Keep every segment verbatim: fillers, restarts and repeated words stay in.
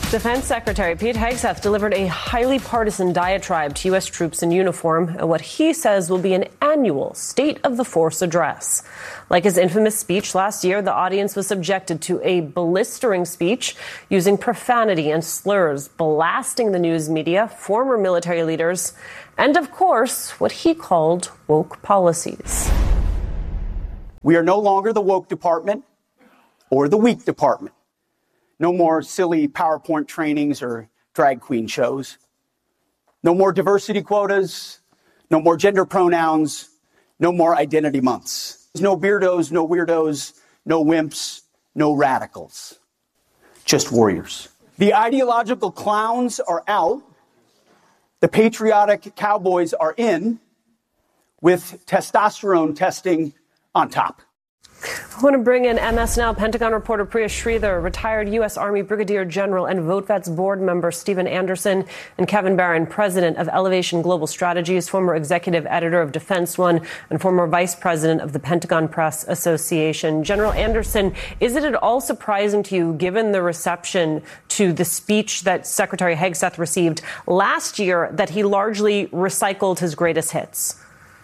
Defense Secretary Pete Hegseth delivered a highly partisan diatribe to U S troops in uniform at what he says will be an annual State of the Force address. Like his infamous speech last year, the audience was subjected to a blistering speech using profanity and slurs, blasting the news media, former military leaders, and, of course, what he called woke policies. We are no longer the woke department or the weak department. No more silly PowerPoint trainings or drag queen shows. No more diversity quotas. No more gender pronouns. No more identity months. No beardos, no weirdos, no wimps, no radicals. Just warriors. The ideological clowns are out. The patriotic cowboys are in, with testosterone testing on top. I want to bring in M S Now Pentagon reporter Priya Sridhar, retired U S. Army Brigadier General and VoteVets board member Stephen Anderson, and Kevin Barron, president of Elevation Global Strategies, former executive editor of Defense One, and former vice president of the Pentagon Press Association. General Anderson, is it at all surprising to you, given the reception to the speech that Secretary Hegseth received last year, that he largely recycled his greatest hits?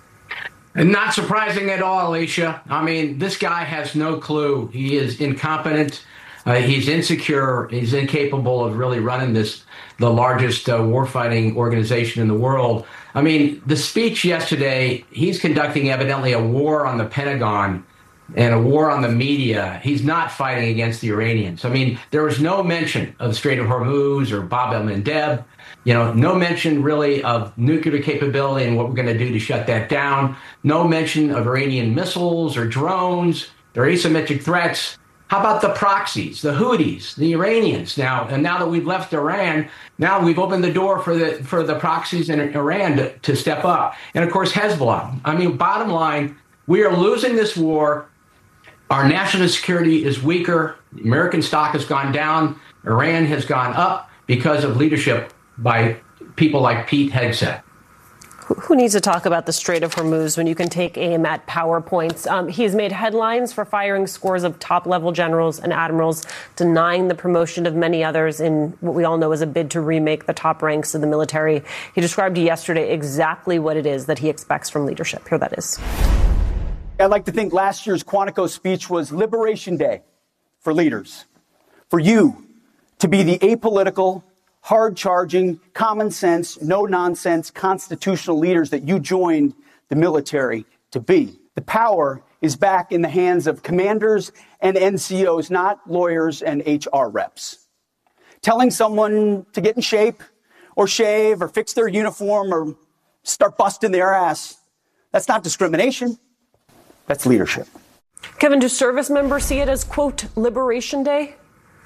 And not surprising at all, Alicia. I mean, this guy has no clue. He is incompetent. Uh, he's insecure. He's incapable of really running this, the largest uh, warfighting organization in the world. I mean, the speech yesterday, he's conducting evidently a war on the Pentagon and a war on the media. He's not fighting against the Iranians. I mean, there was no mention of the Strait of Hormuz or Bab el-Mandeb. You know, no mention really of nuclear capability and what we're going to do to shut that down. No mention of Iranian missiles or drones or asymmetric threats. How about the proxies, the Houthis, the Iranians now? And now that we've left Iran, now we've opened the door for the for the proxies in Iran to, to step up. And of course, Hezbollah. I mean, bottom line, we are losing this war. Our national security is weaker. The American stock has gone down. Iran has gone up because of leadership by people like Pete Hegseth. Who needs to talk about the Strait of Hormuz when you can take aim at PowerPoints? Um, he's made headlines for firing scores of top-level generals and admirals, denying the promotion of many others in what we all know is a bid to remake the top ranks of the military. He described yesterday exactly what it is that he expects from leadership. Here that is. I'd like to think last year's Quantico speech was Liberation Day for leaders, for you to be the apolitical, hard-charging, common-sense, no-nonsense constitutional leaders that you joined the military to be. The power is back in the hands of commanders and N C Os, not lawyers and H R reps. Telling someone to get in shape or shave or fix their uniform or start busting their ass, that's not discrimination. That's leadership. Kevin, do service members see it as, quote, Liberation Day?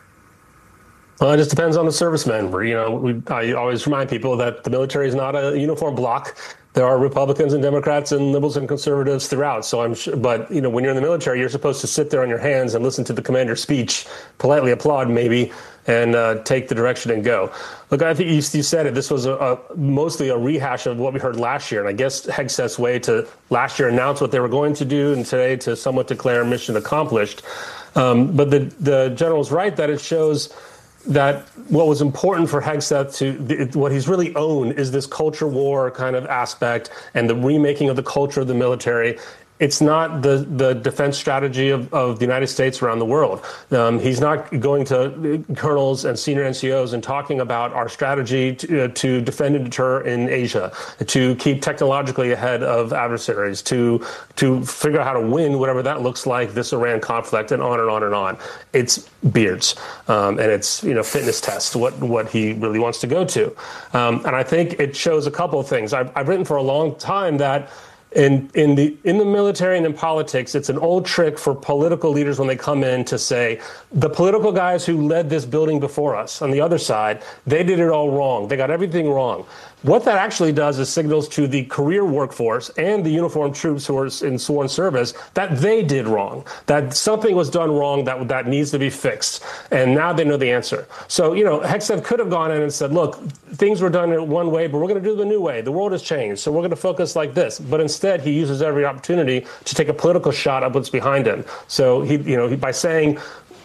Well, it just depends on the service member. You know, we, I always remind people that the military is not a uniform bloc. There are Republicans and Democrats and liberals and conservatives throughout. So I'm sure, but you know, when you're in the military, you're supposed to sit there on your hands and listen to the commander's speech, politely applaud maybe, and uh, take the direction and go. Look, I think you, you said it. This was a, a, mostly a rehash of what we heard last year. And I guess Hegseth's way to last year announce what they were going to do and today to somewhat declare mission accomplished. Um, but the, the general's right that it shows that what was important for Hegseth to, what he's really owned is this culture war kind of aspect and the remaking of the culture of the military. It's not the, the defense strategy of, of the United States around the world. Um, he's not going to colonels and senior N C Os and talking about our strategy to, uh, to defend and deter in Asia, to keep technologically ahead of adversaries, to to figure out how to win, whatever that looks like, this Iran conflict, and on and on and on. It's beards, um, and it's you know fitness tests, what what he really wants to go to. Um, and I think it shows a couple of things. I've, I've written for a long time that In in the in the military and in politics, it's an old trick for political leaders when they come in to say, the political guys who led this building before us on the other side, they did it all wrong. They got everything wrong. What that actually does is signals to the career workforce and the uniformed troops who are in sworn service that they did wrong, that something was done wrong that that needs to be fixed. And now they know the answer. So, you know, Hegseth could have gone in and said, look, things were done in one way, but we're going to do the new way. The world has changed, so we're going to focus like this. But instead, he uses every opportunity to take a political shot at what's behind him. So, he, you know, he, by saying,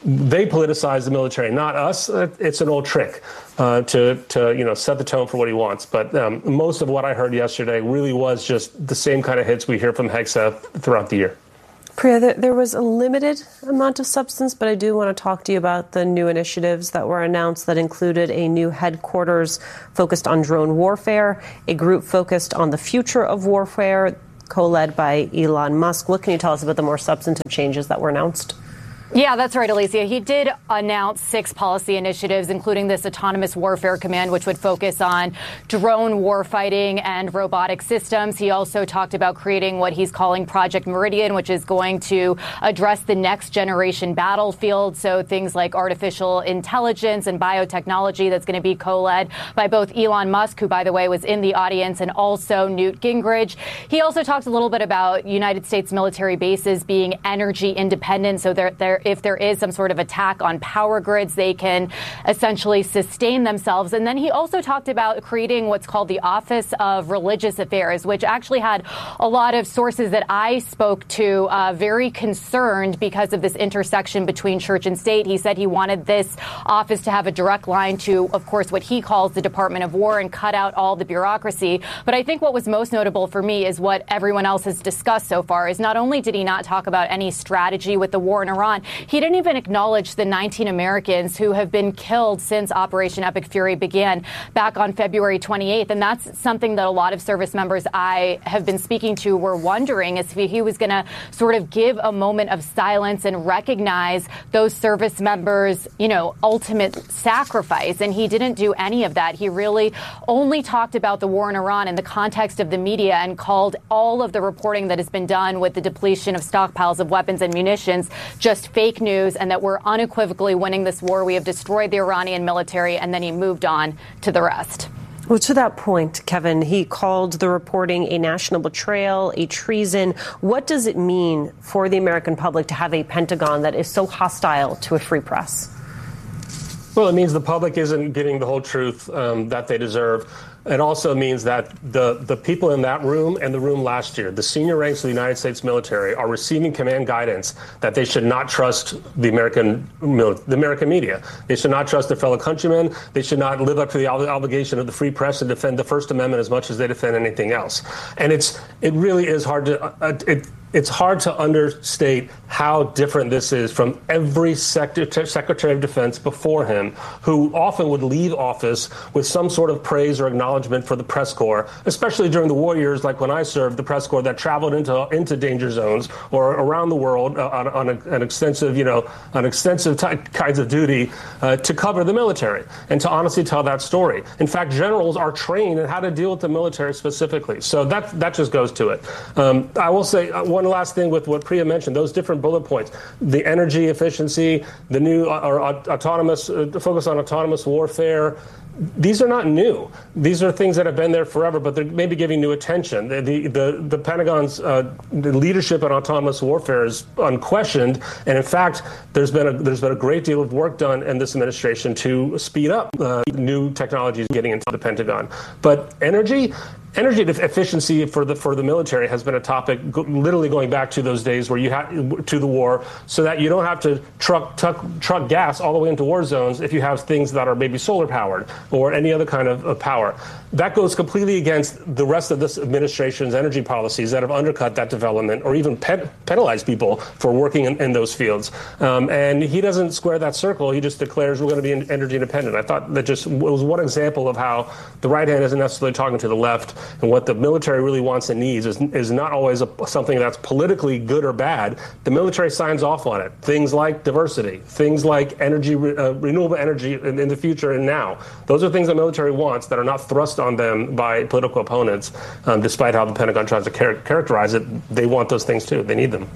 they politicize the military, not us. It's an old trick uh, to, to, you know, set the tone for what he wants. But um, most of what I heard yesterday really was just the same kind of hits we hear from Hegseth throughout the year. Priya, there, there was a limited amount of substance, but I do want to talk to you about the new initiatives that were announced that included a new headquarters focused on drone warfare, a group focused on the future of warfare, co-led by Elon Musk. What can you tell us about the more substantive changes that were announced? Yeah, that's right, Alicia. He did announce six policy initiatives, including this Autonomous Warfare Command, which would focus on drone warfighting and robotic systems. He also talked about creating what he's calling Project Meridian, which is going to address the next generation battlefield. So things like artificial intelligence and biotechnology, that's going to be co-led by both Elon Musk, who, by the way, was in the audience, and also Newt Gingrich. He also talked a little bit about United States military bases being energy independent. So they're, they're if there is some sort of attack on power grids, they can essentially sustain themselves. And then he also talked about creating what's called the Office of Religious Affairs, which actually had a lot of sources that I spoke to uh, very concerned because of this intersection between church and state. He said he wanted this office to have a direct line to, of course, what he calls the Department of War and cut out all the bureaucracy. But I think what was most notable for me is what everyone else has discussed so far is not only did he not talk about any strategy with the war in Iran, he didn't even acknowledge the nineteen Americans who have been killed since Operation Epic Fury began back on February twenty-eighth. And that's something that a lot of service members I have been speaking to were wondering, is if he was going to sort of give a moment of silence and recognize those service members, you know, ultimate sacrifice. And he didn't do any of that. He really only talked about the war in Iran in the context of the media and called all of the reporting that has been done with the depletion of stockpiles of weapons and munitions just fake news, and that we're unequivocally winning this war. We have destroyed the Iranian military, and then he moved on to the rest. Well, to that point, Kevin, he called the reporting a national betrayal, a treason. What does it mean for the American public to have a Pentagon that is so hostile to a free press? Well, it means the public isn't getting the whole truth um, that they deserve. It also means that the, the people in that room and the room last year, the senior ranks of the United States military, are receiving command guidance that they should not trust the American the American media. They should not trust their fellow countrymen. They should not live up to the obligation of the free press and defend the First Amendment as much as they defend anything else. And it's it really is hard to uh, it. It's hard to understate how different this is from every Secretary of Defense before him, who often would leave office with some sort of praise or acknowledgement for the press corps, especially during the war years, like when I served the press corps that traveled into into danger zones or around the world uh, on, on a, an extensive, you know, an extensive t- kinds of duty uh, to cover the military and to honestly tell that story. In fact, generals are trained in how to deal with the military specifically. So that that just goes to it. Um, I will say uh, one last thing with what Priya mentioned, those different bullet points, the energy efficiency, the new uh, or, uh, autonomous uh, focus on autonomous warfare. These are not new. These are things that have been there forever, but they're maybe giving new attention. The the the, the Pentagon's uh, the leadership in autonomous warfare is unquestioned, and in fact, there's been a there's been a great deal of work done in this administration to speed up uh, new technologies getting into the Pentagon. But energy. Energy efficiency for the for the military has been a topic go, literally going back to those days where you had to the war, so that you don't have to truck, truck truck gas all the way into war zones if you have things that are maybe solar powered or any other kind of, of power. That goes completely against the rest of this administration's energy policies that have undercut that development or even pen, penalized people for working in, in those fields. Um, and he doesn't square that circle. He just declares we're going to be energy independent. I thought that just was one example of how the right hand isn't necessarily talking to the left. And what the military really wants and needs is, is not always a, something that's politically good or bad. The military signs off on it. Things like diversity, things like energy, uh, renewable energy in, in the future and now. Those are things the military wants that are not thrust on them by political opponents. Um, despite how the Pentagon tries to char- characterize it, they want those things too. They need them.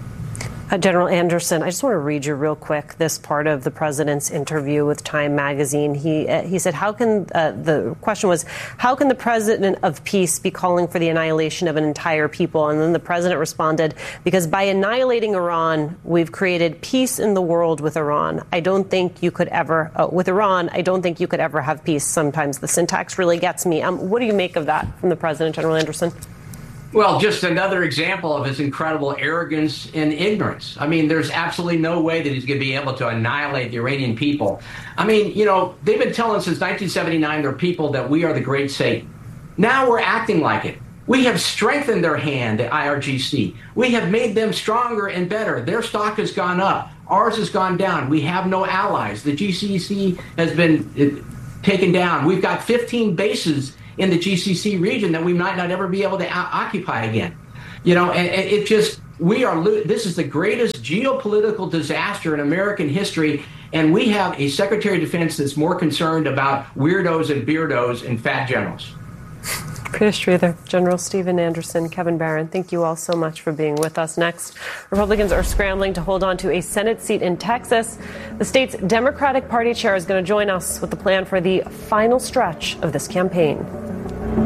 Uh, General Anderson, I just want to read you real quick this part of the president's interview with Time magazine. He uh, he said, how can, uh, the question was, how can the president of peace be calling for the annihilation of an entire people? And then the president responded, because by annihilating Iran, we've created peace in the world with Iran. I don't think you could ever, uh, with Iran, I don't think you could ever have peace. Sometimes the syntax really gets me. Um, what do you make of that from the president, General Anderson? Well, just another example of his incredible arrogance and ignorance. I mean, there's absolutely no way that he's going to be able to annihilate the Iranian people. I mean, you know, they've been telling since nineteen seventy-nine, they're people that we are the great Satan. Now we're acting like it. We have strengthened their hand, the I R G C. We have made them stronger and better. Their stock has gone up. Ours has gone down. We have no allies. The G C C has been uh, taken down. We've got fifteen bases in the G C C region that we might not ever be able to o- occupy again. You know, and, and it just, we are, this is the greatest geopolitical disaster in American history, and we have a Secretary of Defense that's more concerned about weirdos and beardos and fat generals. Priya Sridhar, General Stephen Anderson, Kevin Barron, thank you all so much for being with us. Next, Republicans are scrambling to hold on to a Senate seat in Texas. The state's Democratic Party chair is going to join us with the plan for the final stretch of this campaign.